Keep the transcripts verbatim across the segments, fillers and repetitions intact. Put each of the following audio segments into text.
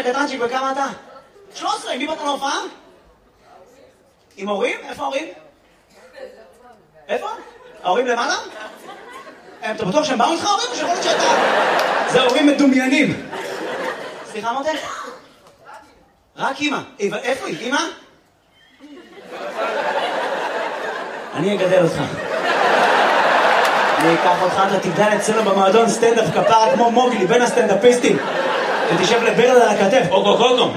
קטנצ'יק, וכמה אתה? שלוש עשרה, עם מי באת להופעה? עם הורים? איפה ההורים? איפה? ההורים למעלה? אתה בטוח שהם באו איתך ההורים? או שיכול להיות שאתה... זה הורים מדומיינים. סליחה מותק? רק אמא. איפה היא? אמא? אני אגדל אותך. אני אקח אותך, אתה תגדל אצלנו במועדון סטנדאפ כפרה כמו מוגלי, בין הסטנדאפיסטים. ותשב לברד על הכתף, אוגו קוגו.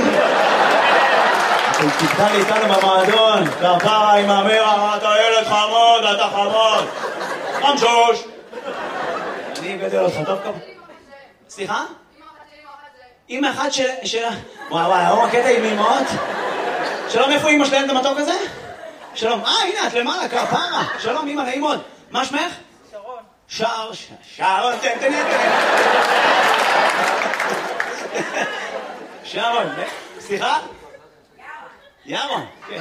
תגדל איתנו במועדון, כפרה עם המרה, אתה ילד חמוד, אתה חמוד. חמשוש. אני אגדל אותך, טוב כמה. סליחה? אמא אחת של... וואי וואי, היום הקטע עם אמאות. שלום, איפה אמא שלהם את המתוק הזה? שלום, אה, הנה, את למעלה, כפרה. שלום, אמא, נעים מאוד. מה שמך? שרון. שער, שערון, תן, תן, תן. שרון, סליחה? ירון, כן.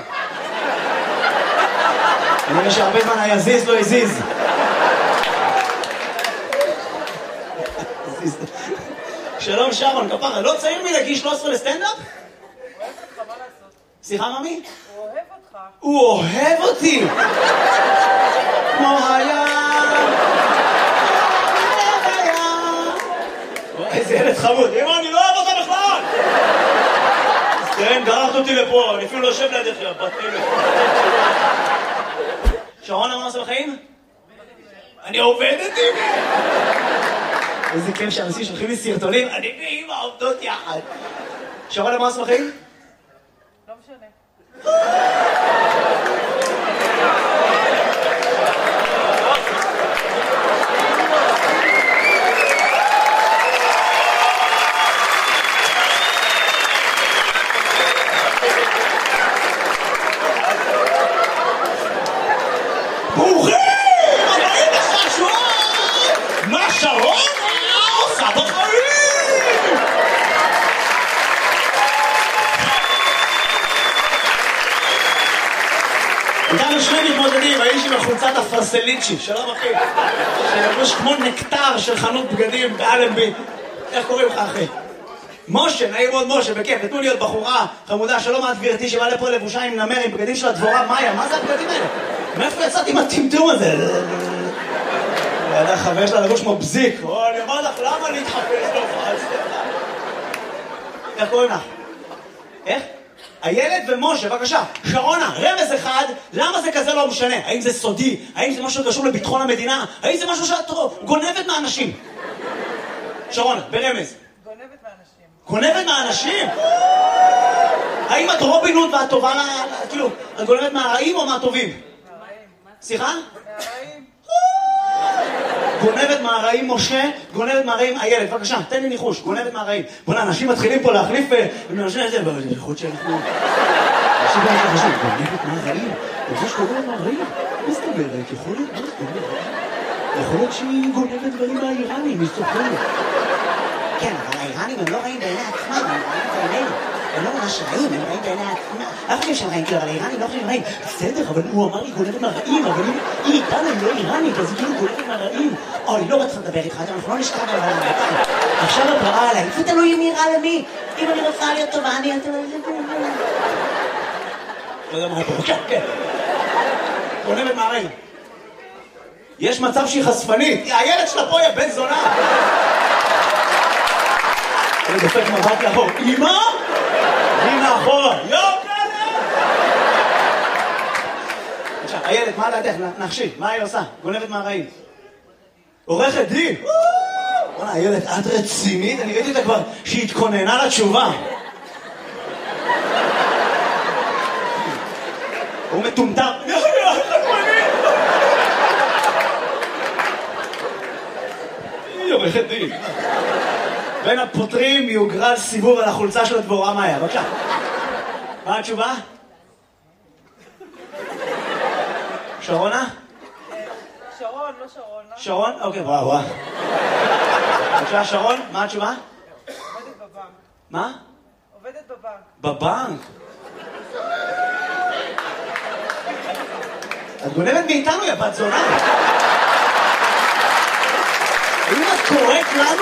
אני רואה שהרבה זמן היזיז לא הזיז. שלום שרון, כפרה, לא צעיר מלהגיש שלוש עשרה לסטנדאפ? הוא אוהב אותך, מה לעשות? סליחה, ממי? הוא אוהב אותך. הוא אוהב אותי! כמו הים! איזה ילד חמוד. אמא, אני לא אוהב אותה בכלל! כן, גררת אותי לפה, אני אפילו לא יושב לידך, בת אלף. שרון, מה עושה בחיים? אני עובדת עם אמא! איזה כיף שאנשים שולחים לי סרטונים, אני ואמא עובדות יחד. שרון, מה עושה בחיים? לא משנה. ברוכים! הבאים לחשון! מה שרון עושה בחיים? איתנו שני מתמודדים, האיש עם החולצת הפרסליצ'י, שלום אחי, שלבוש כמו נקטר של חנות בגדים באלנבי. איך קוראים לך אחי? משה, נעים מאוד משה, בכיף, תנו להיות בחורה חמודה, שלום את גברתי שבא לפה לבושה עם נמר, עם בגדים של הדבורה מאיה, מה זה הבגדים האלה? מאיפה יצאתי עם הטמטום הזה? ידע חבר שלה לבוש כמו בזיק, או אני אומר לך, למה להתחפש להופעה? איך קוראים לך? איך? הילד ומשה, בבקשה. שרונה, רמז אחד, למה זה כזה לא משנה? האם זה סודי? האם זה משהו שקשור לביטחון המדינה? האם זה משהו שאת גונבת מהאנשים? שרונה, ברמז. גונבת מהאנשים. גונבת מהאנשים? האם את רובין הוד ואת טובה, כאילו, את גונבת מהרעים או מהטובים? מהרעים. סליחה? מהרעים. גונבת מהרעים משה, גונבת מהרעים הילד, בבקשה, תן לי ניחוש, גונבת מהרעים. בוא'נה, אנשים מתחילים פה להחליף, ומאנשים את זה, יכול להיות שאנחנו... אנשים לא חשוב, גונבת מהרעים? אתה חושב שגונבת מהרעים? מה זאת אומרת? יכול להיות, מה זאת אומרת? יכול להיות שהיא גונבת דברים מהאיראנים, היא סוחרת. כן, אבל האיראנים הם לא רעים בעיני עצמם, הם רעים בעינינו. הם לא ממש רעים, הם רעים בעיני עצמם. לא חושבים שהם רעים, כאילו, אבל האיראנים לא חושבים רעים. בסדר, אבל הוא אמר לי גונבת מהרעים, אבל אם היא איתנו, היא לא איראנית, אז היא כאילו גונבת מהרעים. אוי, לא רצה לדבר איתך, אנחנו לא נשכב על הרעים. עכשיו את רעה עליי, זה תלוי אם היא רעה למי. אם אני רוצה להיות טובה, אני... לא יודע מה פה, כן, כן. גונבת מהרעים. יש מצב שהיא חשפנית. הילד שלה פה, יא בן זונה. אני דופק מבט לאחור. אמא? הנה אחורה. יו, כלב! עכשיו, הילד, מה לדעתך? נחשי, מה היא עושה? גונבת מהרעים. עורכת דין. בוא'נה, הילד, את רצינית? אני ראיתי אותה כבר שהיא התכוננה לתשובה. הוא מטומטם. היא עורכת דין. בין הפותרים יוגרל סיבוב על החולצה של הדבורה מאיה. בבקשה. מה התשובה? שרונה? שרון, לא שרון. שרון? אוקיי, וואו וואו. בבקשה, שרון, מה התשובה? עובדת בבנק. מה? עובדת בבנק. בבנק? את גונבת מאיתנו, יא בת זונה. האם את קוראת לנו?